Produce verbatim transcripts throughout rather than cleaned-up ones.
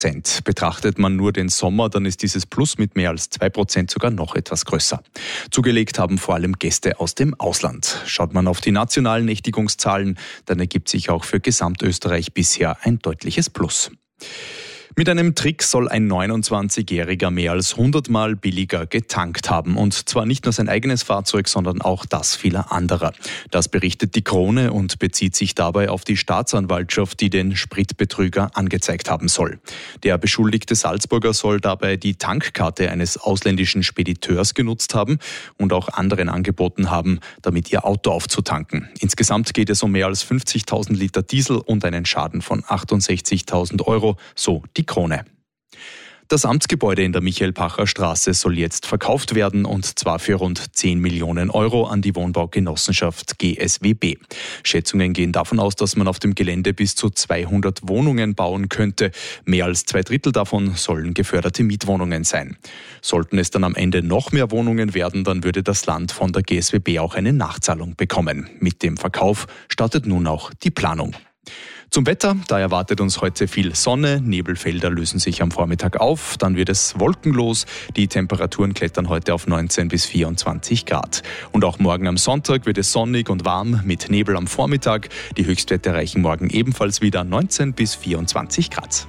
Betrachtet man nur den Sommer, dann ist dieses Plus mit mehr als zwei Prozent sogar noch etwas größer. Zugelegt haben vor allem Gäste aus dem Ausland. Schaut man auf die nationalen Nächtigungszahlen, dann ergibt sich auch für Gesamtösterreich bisher ein deutliches Plus. Mit einem Trick soll ein neunundzwanzigjähriger mehr als hundert Mal billiger getankt haben. Und zwar nicht nur sein eigenes Fahrzeug, sondern auch das vieler anderer. Das berichtet die Krone und bezieht sich dabei auf die Staatsanwaltschaft, die den Spritbetrüger angezeigt haben soll. Der beschuldigte Salzburger soll dabei die Tankkarte eines ausländischen Spediteurs genutzt haben und auch anderen angeboten haben, damit ihr Auto aufzutanken. Insgesamt geht es um mehr als fünfzigtausend Liter Diesel und einen Schaden von achtundsechzigtausend Euro, so die Krone. Das Amtsgebäude in der Michael-Pacher Straße soll jetzt verkauft werden, und zwar für rund zehn Millionen Euro an die Wohnbaugenossenschaft G S W B. Schätzungen gehen davon aus, dass man auf dem Gelände bis zu zweihundert Wohnungen bauen könnte. Mehr als zwei Drittel davon sollen geförderte Mietwohnungen sein. Sollten es dann am Ende noch mehr Wohnungen werden, dann würde das Land von der G S W B auch eine Nachzahlung bekommen. Mit dem Verkauf startet nun auch die Planung. Zum Wetter, da erwartet uns heute viel Sonne, Nebelfelder lösen sich am Vormittag auf, dann wird es wolkenlos, die Temperaturen klettern heute auf neunzehn bis vierundzwanzig Grad. Und auch morgen am Sonntag wird es sonnig und warm mit Nebel am Vormittag, die Höchstwerte erreichen morgen ebenfalls wieder neunzehn bis vierundzwanzig Grad.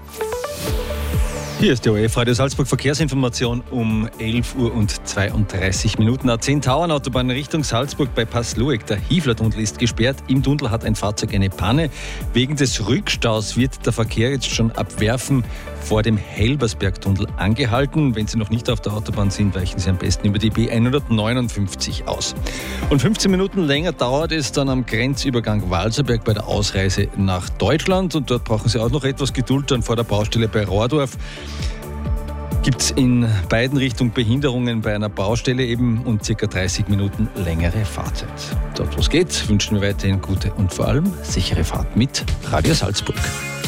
Hier ist die O R F-Radio Salzburg Verkehrsinformation um elf Uhr und zweiunddreißig Minuten. A zehn Tauernautobahn Richtung Salzburg bei Passlueck. Der Hiefler-Tunnel ist gesperrt. Im Tunnel hat ein Fahrzeug eine Panne. Wegen des Rückstaus wird der Verkehr jetzt schon ab Werfen vor dem Helbersberg-Tunnel angehalten. Wenn Sie noch nicht auf der Autobahn sind, weichen Sie am besten über die B hundertneunundfünfzig aus. Und fünfzehn Minuten länger dauert es dann am Grenzübergang Walserberg bei der Ausreise nach Deutschland. Und dort brauchen Sie auch noch etwas Geduld dann vor der Baustelle bei Rohrdorf. Gibt es in beiden Richtungen Behinderungen bei einer Baustelle eben und ca. dreißig Minuten längere Fahrzeit. Dort, wo es geht, wünschen wir weiterhin gute und vor allem sichere Fahrt mit Radio Salzburg.